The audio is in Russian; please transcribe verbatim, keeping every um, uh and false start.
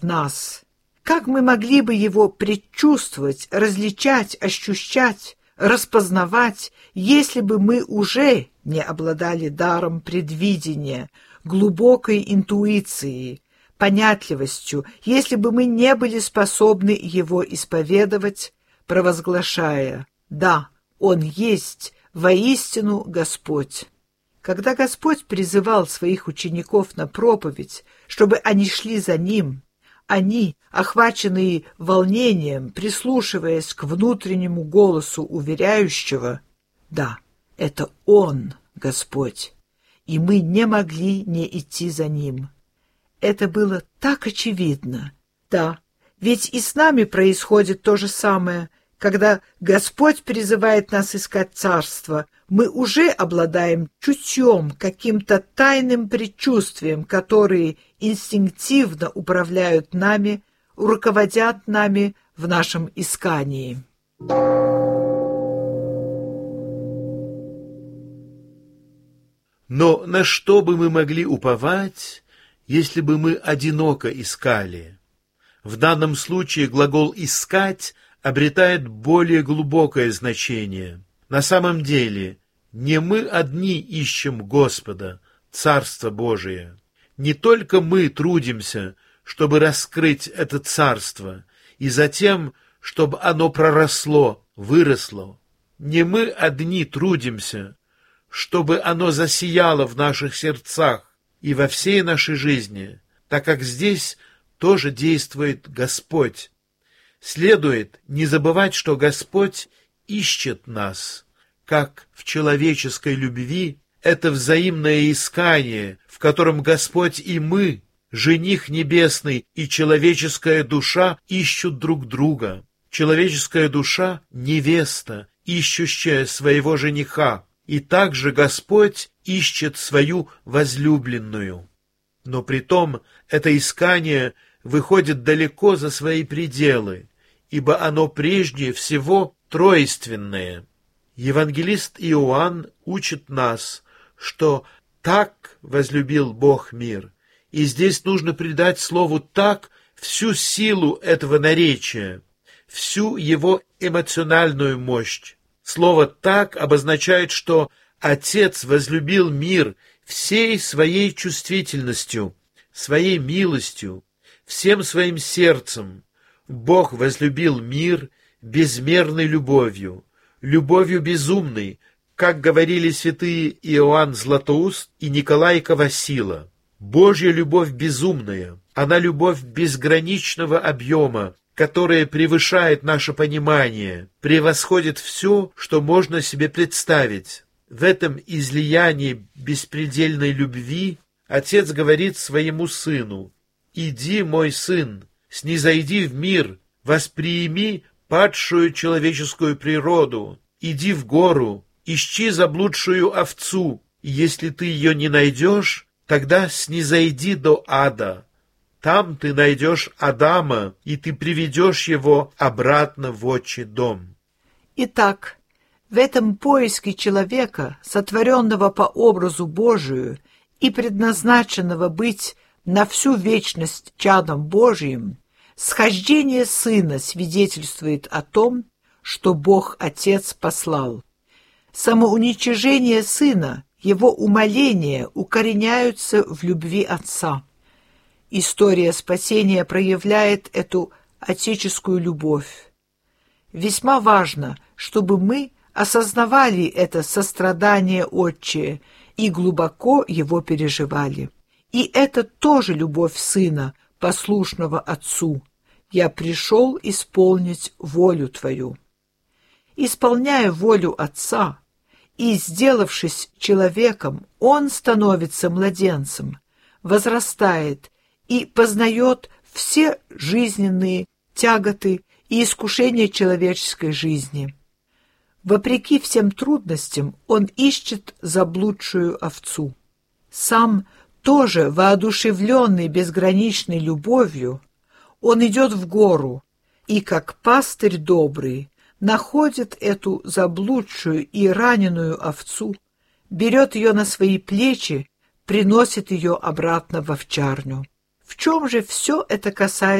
в нас. Как мы могли бы его предчувствовать, различать, ощущать, распознавать, если бы мы уже не обладали даром предвидения, глубокой интуицией, понятливостью, если бы мы не были способны его исповедовать, провозглашая: «Да, Он есть воистину Господь». Когда Господь призывал своих учеников на проповедь, чтобы они шли за Ним, они, охваченные волнением, прислушиваясь к внутреннему голосу уверяющего: «Да, это Он, Господь», и мы не могли не идти за Ним. Это было так очевидно. Да, ведь и с нами происходит то же самое. Когда Господь призывает нас искать Царство, мы уже обладаем чутьем, каким-то тайным предчувствием, которые инстинктивно управляют нами, руководят нами в нашем искании. Но на что бы мы могли уповать, если бы мы одиноко искали? В данном случае глагол «искать» обретает более глубокое значение. На самом деле, не мы одни ищем Господа, Царство Божие. Не только мы трудимся, чтобы раскрыть это Царство, и затем, чтобы оно проросло, выросло. Не мы одни трудимся, чтобы оно засияло в наших сердцах и во всей нашей жизни, так как здесь тоже действует Господь. Следует не забывать, что Господь ищет нас, как в человеческой любви это взаимное искание, в котором Господь и мы, жених небесный и человеческая душа, ищут друг друга. Человеческая душа — невеста, ищущая своего жениха, и также Господь ищет свою возлюбленную. Но притом это искание выходит далеко за свои пределы, ибо оно прежде всего тройственное. Евангелист Иоанн учит нас, что «так возлюбил Бог мир», и здесь нужно придать слову «так» всю силу этого наречия, всю его эмоциональную мощь. Слово «так» обозначает, что Отец возлюбил мир всей своей чувствительностью, своей милостью, всем своим сердцем. Бог возлюбил мир безмерной любовью, любовью безумной, как говорили святые Иоанн Златоуст и Николай Ковасила. Божья любовь безумная, она любовь безграничного объема, которая превышает наше понимание, превосходит все, что можно себе представить. В этом излиянии беспредельной любви Отец говорит своему Сыну: «Иди, мой Сын, снизойди в мир, восприими падшую человеческую природу, иди в гору, ищи заблудшую овцу, и если ты ее не найдешь, тогда снизойди до ада. Там ты найдешь Адама, и ты приведешь его обратно в отчий дом». Итак, в этом поиске человека, сотворенного по образу Божию и предназначенного быть на всю вечность чадом Божьим, схождение Сына свидетельствует о том, что Бог Отец послал. Самоуничижение Сына, Его умоления укореняются в любви Отца. История спасения проявляет эту отеческую любовь. Весьма важно, чтобы мы осознавали это сострадание Отчее и глубоко его переживали. И это тоже любовь Сына, послушного Отцу. «Я пришел исполнить волю Твою». Исполняя волю Отца и сделавшись человеком, Он становится младенцем, возрастает и познает все жизненные тяготы и искушения человеческой жизни. Вопреки всем трудностям он ищет заблудшую овцу. Сам, тоже воодушевленный безграничной любовью, он идет в гору и, как пастырь добрый, находит эту заблудшую и раненую овцу, берет ее на свои плечи, приносит ее обратно в овчарню. В чем же все это касается